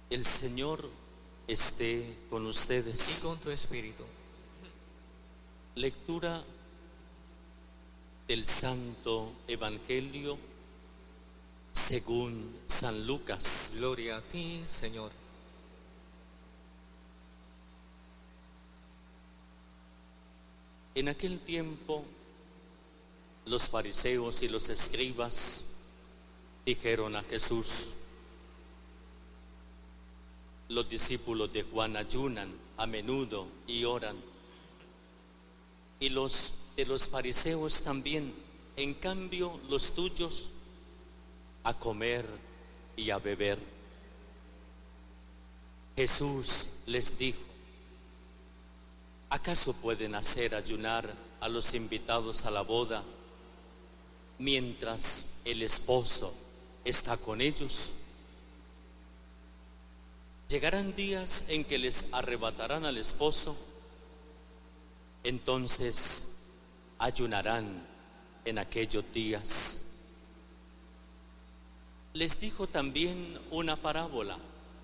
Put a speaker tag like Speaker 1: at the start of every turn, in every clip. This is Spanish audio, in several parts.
Speaker 1: El Señor esté con
Speaker 2: y
Speaker 1: ustedes.
Speaker 2: con tu espíritu.
Speaker 1: Lectura del Santo Evangelio según San Lucas.
Speaker 2: Gloria a ti, Señor.
Speaker 1: En aquel tiempo, los fariseos y los escribas dijeron a Jesús: los discípulos de Juan ayunan a menudo y oran, y los de los fariseos también. En cambio, los tuyos a comer y a beber. Jesús les dijo: ¿acaso pueden hacer ayunar a los invitados a la boda mientras el esposo está con ellos? Llegarán días en que les arrebatarán al esposo, entonces ayunarán en aquellos días. Les dijo también una parábola: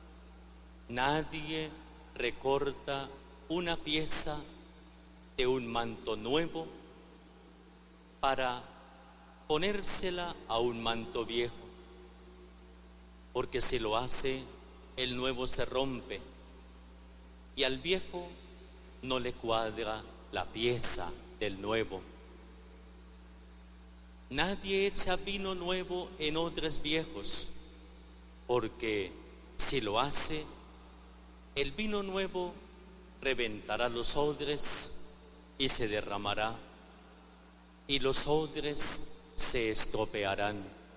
Speaker 1: nadie recorta una pieza de un manto nuevo para ponérsela a un manto viejo, porque si lo hace, el nuevo se rompe y al viejo no le cuadra la pieza del nuevo. Nadie echa vino nuevo en odres viejos, porque si lo hace, el vino nuevo reventará los odres y se derramará, y los odres se estropearán.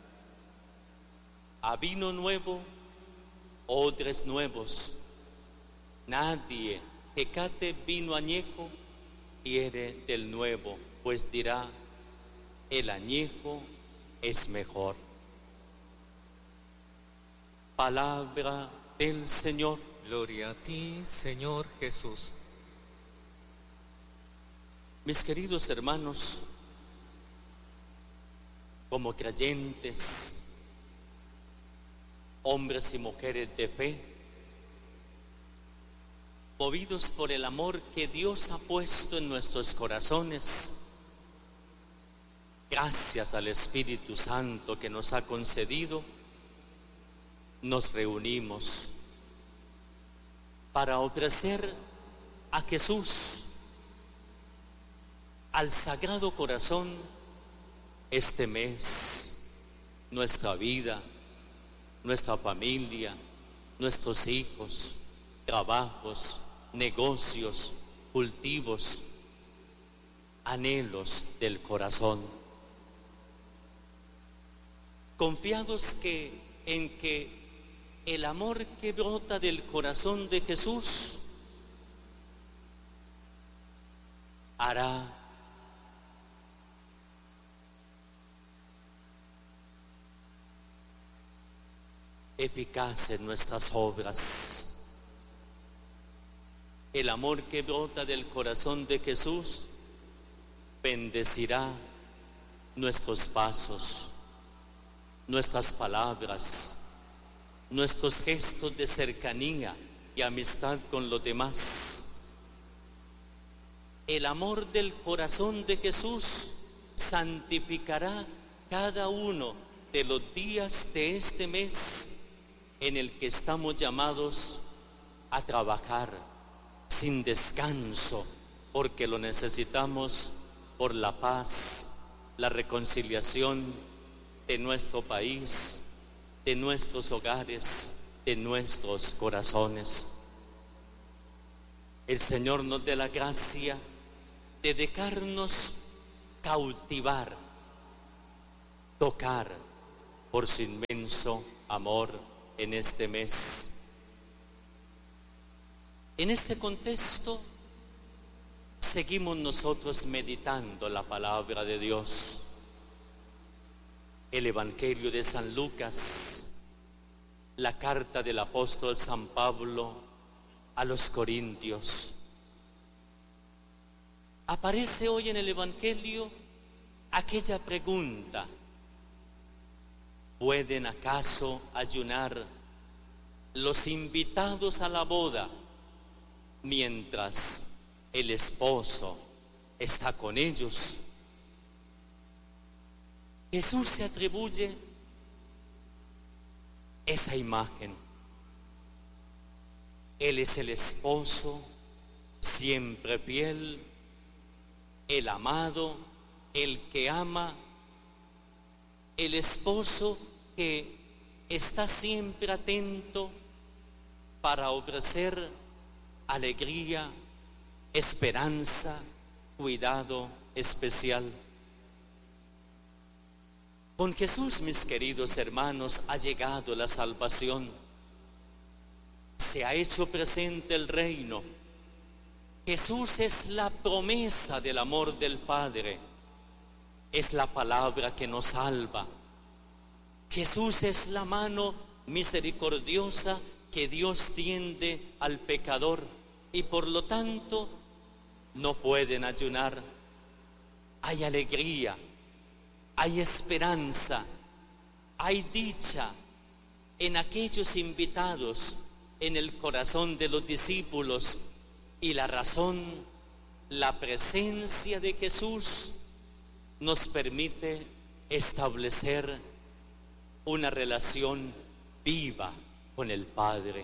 Speaker 1: A vino nuevo, odres nuevos. Nadie que cate vino añejo quiere del nuevo, pues dirá: el añejo es mejor. Palabra del Señor.
Speaker 2: Gloria a ti, Señor Jesús.
Speaker 1: Mis queridos hermanos, como creyentes, hombres y mujeres de fe, movidos por el amor que Dios ha puesto en nuestros corazones, gracias al Espíritu Santo que nos ha concedido, nos reunimos para ofrecer a Jesús, al Sagrado Corazón, este mes, nuestra vida, nuestra familia, nuestros hijos, trabajos, negocios, cultivos, anhelos del corazón. Confiados en que el amor que brota del corazón de Jesús hará eficaz en nuestras obras. El amor que brota del corazón de Jesús bendecirá nuestros pasos, nuestras palabras, nuestros gestos de cercanía y amistad con los demás. El amor del corazón de Jesús santificará cada uno de los días de este mes en el que estamos llamados a trabajar sin descanso, porque lo necesitamos por la paz, la reconciliación de nuestro país, de nuestros hogares, de nuestros corazones. El Señor nos dé la gracia de dejarnos cautivar, tocar por su inmenso amor en este mes. En este contexto, seguimos nosotros meditando la palabra de Dios. El Evangelio de San Lucas, la carta del apóstol San Pablo a los Corintios. Aparece hoy en el Evangelio aquella pregunta: ¿pueden acaso ayunar los invitados a la boda, mientras el esposo está con ellos. Jesús se atribuye esa imagen. Él es el esposo siempre fiel, el amado, el que ama, el esposo que está siempre atento para ofrecer alegría, esperanza, cuidado especial. Con Jesús, mis queridos hermanos, ha llegado la salvación. Se ha hecho presente el reino. Jesús es la promesa del amor del Padre. Es la palabra que nos salva. Jesús es la mano misericordiosa que Dios tiende al pecador, y por lo tanto no pueden ayunar. Hay alegría, hay esperanza, hay dicha en aquellos invitados, en el corazón de los discípulos, y la razón, la presencia de Jesús nos permite establecer una relación viva con el Padre.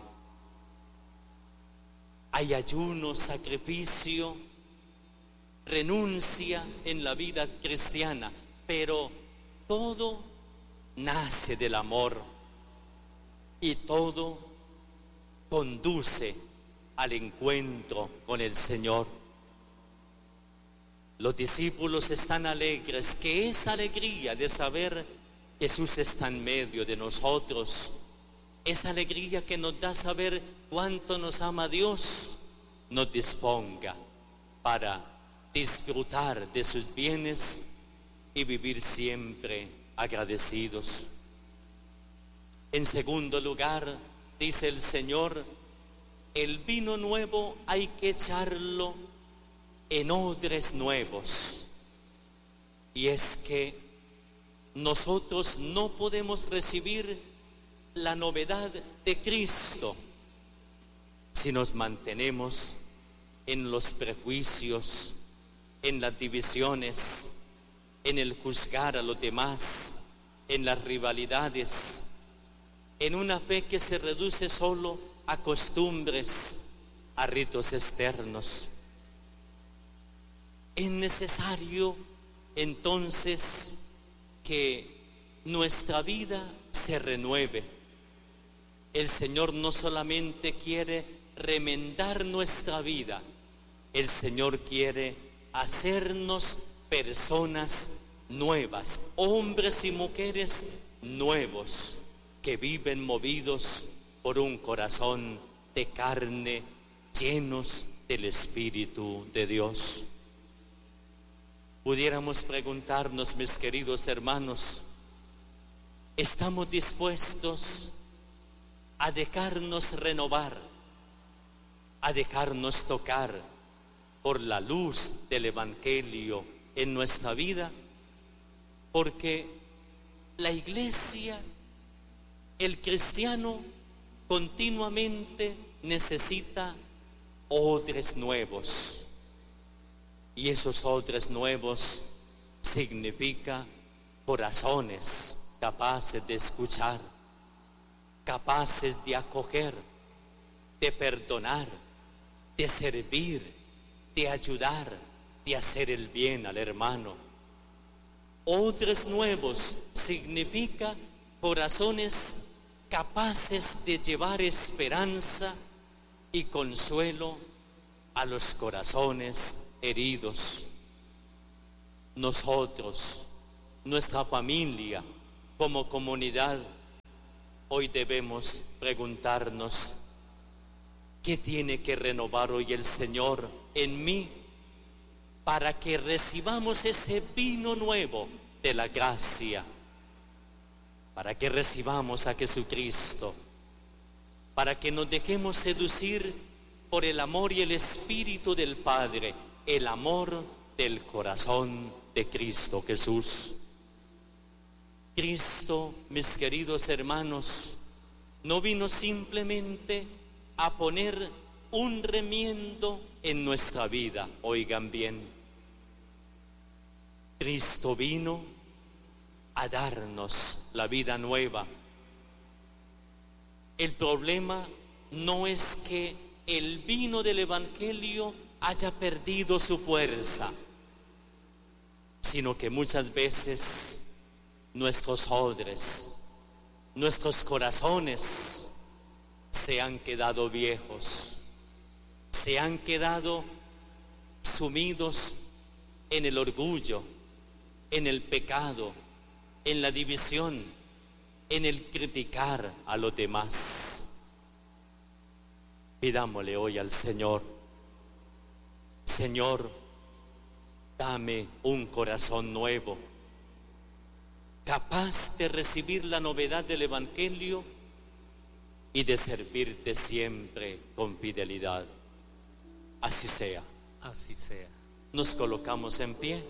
Speaker 1: Hay ayuno, sacrificio, renuncia en la vida cristiana, pero todo nace del amor y todo conduce al encuentro con el Señor. Los discípulos están alegres, que esa alegría de saber que Jesús está en medio de nosotros, esa alegría que nos da saber cuánto nos ama Dios, nos disponga para disfrutar de sus bienes y vivir siempre agradecidos. En segundo lugar, dice el Señor, el vino nuevo hay que echarlo en odres nuevos. Y es que nosotros no podemos recibir la novedad de Cristo si nos mantenemos en los prejuicios, en las divisiones, en el juzgar a los demás, en las rivalidades, en una fe que se reduce solo a costumbres, a ritos externos. Es necesario entonces que nuestra vida se renueve. El Señor no solamente quiere remendar nuestra vida, el Señor quiere hacernos personas nuevas, hombres y mujeres nuevos, que viven movidos por un corazón de carne, llenos del Espíritu de Dios. Pudiéramos preguntarnos, mis queridos hermanos, ¿estamos dispuestos a dejarnos renovar, a dejarnos tocar por la luz del Evangelio en nuestra vida? Porque la iglesia, el cristiano, continuamente necesita odres nuevos. Y esos odres nuevos significa corazones capaces de escuchar, capaces de acoger, de perdonar, de servir, de ayudar, de hacer el bien al hermano. Odres nuevos significa corazones capaces de llevar esperanza y consuelo a los corazones heridos. Nosotros, nuestra familia, como comunidad, hoy debemos preguntarnos: ¿qué tiene que renovar hoy el Señor en mí para que recibamos ese vino nuevo de la gracia? Para que recibamos a Jesucristo, para que nos dejemos seducir por el amor y el Espíritu del Padre, el amor del corazón de Cristo Jesús. Cristo, mis queridos hermanos, no vino simplemente a poner un remiendo en nuestra vida. Oigan bien, Cristo vino a darnos la vida nueva. El problema no es que el vino del Evangelio haya perdido su fuerza, sino que muchas veces nuestros odres, nuestros corazones se han quedado viejos, se han quedado sumidos en el orgullo, en el pecado, en la división, en el criticar a los demás. Pidámosle hoy al Señor: Señor, dame un corazón nuevo, capaz de recibir la novedad del Evangelio y de servirte siempre con fidelidad. Así sea.
Speaker 2: Así sea.
Speaker 1: Nos colocamos en pie.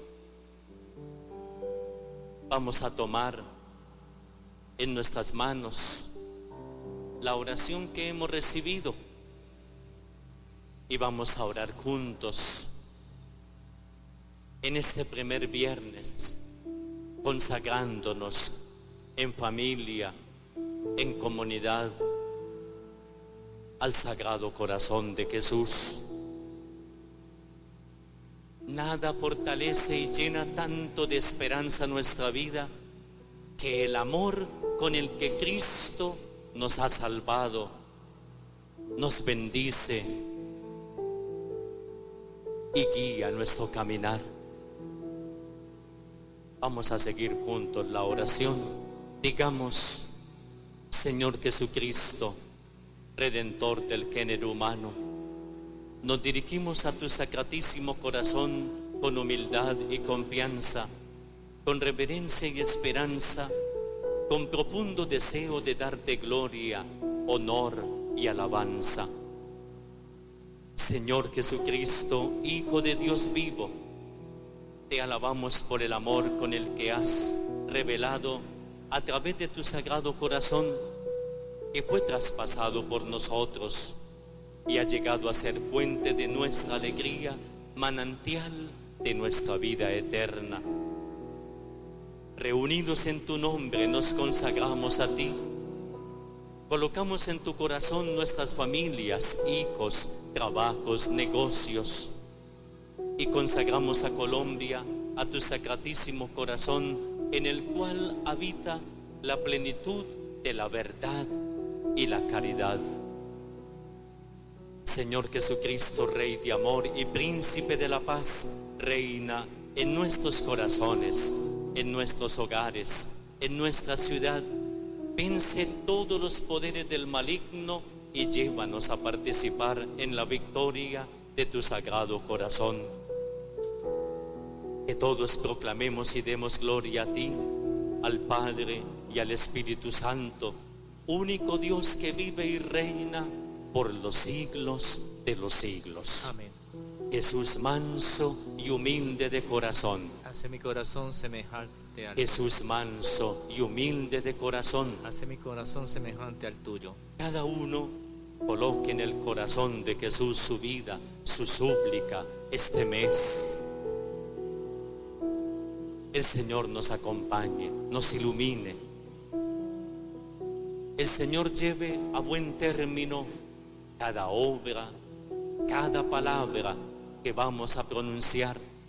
Speaker 1: Vamos a tomar en nuestras manos la oración que hemos recibido y vamos a orar juntos en este primer viernes, consagrándonos en familia, en comunidad, al Sagrado Corazón de Jesús. Nada fortalece y llena tanto de esperanza nuestra vida que el amor con el que Cristo nos ha salvado, nos bendice y guía nuestro caminar. Vamos a seguir juntos la oración. Digamos: Señor Jesucristo, Redentor del género humano, nos dirigimos a tu sacratísimo corazón con humildad y confianza, con reverencia y esperanza, con profundo deseo de darte gloria, honor y alabanza. Señor Jesucristo, Hijo de Dios vivo, te alabamos por el amor con el que has revelado a través de tu sagrado corazón, que fue traspasado por nosotros y ha llegado a ser fuente de nuestra alegría, manantial de nuestra vida eterna. Reunidos en tu nombre nos consagramos a ti. Colocamos en tu corazón nuestras familias, hijos, trabajos, negocios, y consagramos a Colombia a tu sacratísimo corazón, en el cual habita la plenitud de la verdad y la caridad. Señor Jesucristo, Rey de amor y Príncipe de la paz, reina en nuestros corazones, en nuestros hogares, en nuestra ciudad. Vence todos los poderes del maligno y llévanos a participar en la victoria de tu sagrado corazón. Que todos proclamemos y demos gloria a ti, al Padre y al Espíritu Santo, único Dios que vive y reina por los siglos de los siglos.
Speaker 2: Amén.
Speaker 1: Jesús manso y humilde de corazón.
Speaker 2: Hace mi corazón semejante al
Speaker 1: Jesús manso y humilde de corazón.
Speaker 2: Hace mi corazón semejante al tuyo.
Speaker 1: Cada uno coloque en el corazón de Jesús su vida, su súplica este mes. El Señor nos acompañe, nos ilumine. El Señor lleve a buen término cada obra, cada palabra que vamos a pronunciar